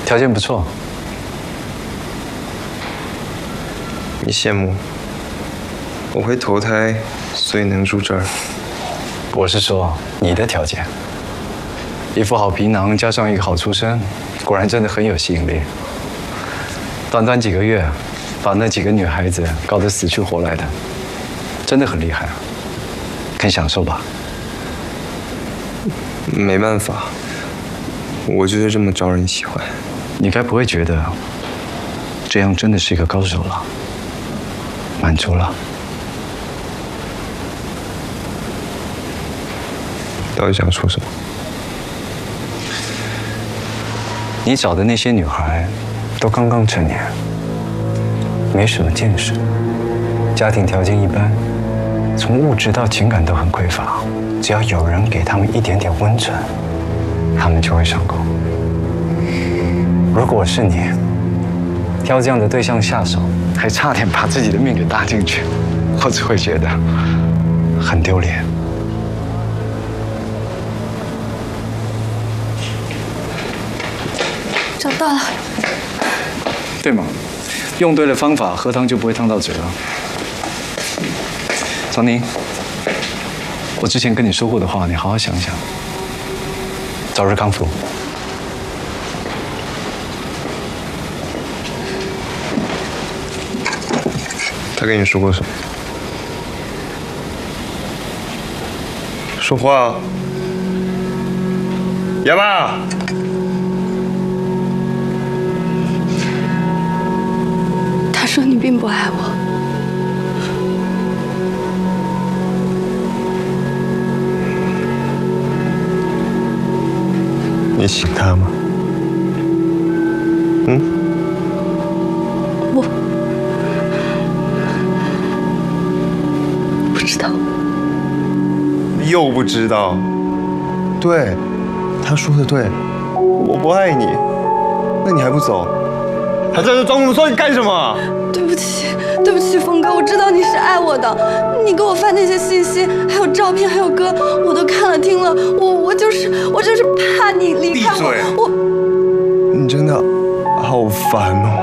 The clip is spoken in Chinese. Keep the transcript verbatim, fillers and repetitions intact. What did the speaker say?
条件不错。 你羡慕？我会投胎，所以能住这儿。 我是说你的条件，一副好皮囊加上一个好出身，果然真的很有吸引力。短短几个月，把那几个女孩子搞得死去活来的，真的很厉害啊！很享受吧？ 没办法，我就是这么招人喜欢。 你该不会觉得这样真的是一个高手了？满足了？ 到底想说什么？ 你找的那些女孩，都刚刚成年，没什么见识，家庭条件一般，从物质到情感都很匮乏。只要有人给他们一点点温存，他们就会上钩。如果我是你，挑这样的对象下手，还差点把自己的命给搭进去，我只会觉得很丢脸。 找到了。 对吗？用对了方法，喝汤就不会烫到嘴了。曹宁，我之前跟你说过的话，你好好想想。早日康复。 他跟你说过什么？说话，亚妈。 他说你并不爱我。 你喜欢他吗？嗯？ 我不知道。 又不知道？对，他说的对，我不爱你，那你还不走？还在这装模作样干什么？ 对不起，对不起，峰哥，我知道你是爱我的。你给我发那些信息，还有照片，还有歌，我都看了听了。我我就是我就是怕你离开我。 闭嘴！ 我你真的好烦哦。